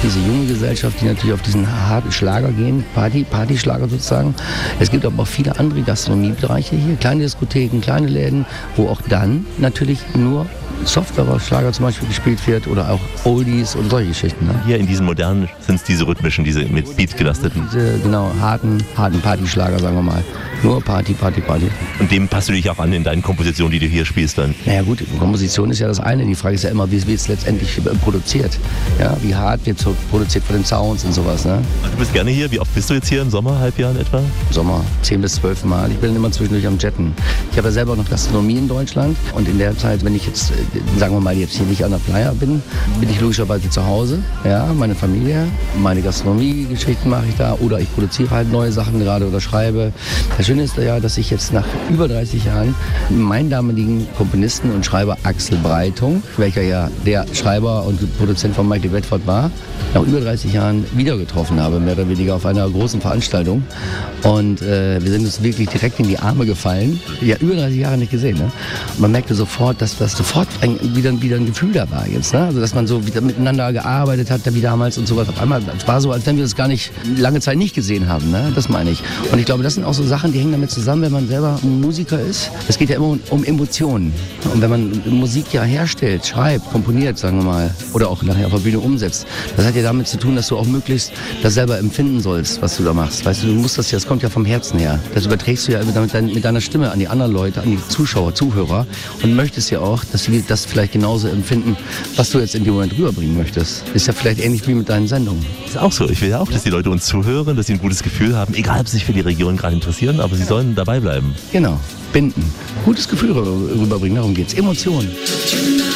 diese junge Gesellschaft, die natürlich auf diesen harten Schlager gehen, Partyschlager sozusagen. Es gibt aber auch viele andere Gastronomiebereiche hier, kleine Diskotheken, kleine Läden, wo auch dann natürlich nur Software-Schlager zum Beispiel gespielt wird oder auch Oldies und solche Geschichten. Ne? Hier in diesen modernen sind es diese rhythmischen, diese mit Beat gelasteten. Diese genau harten Partyschlager, sagen wir mal. Nur Party. Und dem passt du dich auch an in deinen Kompositionen, die du hier spielst dann? Naja gut, Komposition ist ja das eine. Die Frage ist ja immer, wie wird es letztendlich produziert? Ja, wie hart wird es produziert von den Sounds und sowas. Ne? Du bist gerne hier. Wie oft bist du jetzt hier im Sommer, Halbjahr in etwa? Im Sommer 10 bis 12 Mal. Ich bin immer zwischendurch am Jetten. Ich habe ja selber noch Gastronomie in Deutschland. Und in der Zeit, wenn ich jetzt, sagen wir mal, jetzt hier nicht an der Flyer bin ich logischerweise zu Hause. Ja, meine Familie, meine Gastronomie-Geschichten mache ich da. Oder ich produziere halt neue Sachen gerade oder schreibe. Das Schöne ist ja, dass ich jetzt nach über 30 Jahren meinen damaligen Komponisten und Schreiber Axel Breitung, welcher ja der Schreiber und Produzent von Michael Bedford war, nach über 30 Jahren wieder getroffen habe, mehr oder weniger auf einer großen Veranstaltung. Und wir sind uns wirklich direkt in die Arme gefallen. Ja, über 30 Jahre nicht gesehen. Ne? Und man merkte sofort, dass das sofort wieder ein Gefühl da war jetzt. Ne? Also, dass man so wieder miteinander gearbeitet hat, wie damals und sowas. Auf einmal, es war so, als wenn wir das gar nicht lange Zeit nicht gesehen haben. Ne? Das meine ich. Und ich glaube, das sind auch so Sachen, die hängen damit zusammen, wenn man selber Musiker ist. Es geht ja immer um Emotionen. Und wenn man Musik ja herstellt, schreibt, komponiert, sagen wir mal, oder auch nachher auf der Bühne umsetzt, das hat ja damit zu tun, dass du auch möglichst das selber empfinden sollst, was du da machst. Weißt du, du musst das ja, das kommt ja vom Herzen her. Das überträgst du ja mit deiner Stimme an die anderen Leute, an die Zuschauer, Zuhörer und möchtest ja auch, dass sie das vielleicht genauso empfinden, was du jetzt in dem Moment rüberbringen möchtest. Ist ja vielleicht ähnlich wie mit deinen Sendungen. Ist auch so. Ich will ja auch, dass die Leute uns zuhören, dass sie ein gutes Gefühl haben, egal ob sie sich für die Region gerade interessieren, aber sie sollen dabei bleiben. Genau. Binden. Gutes Gefühl rüberbringen, darum geht's. Emotionen.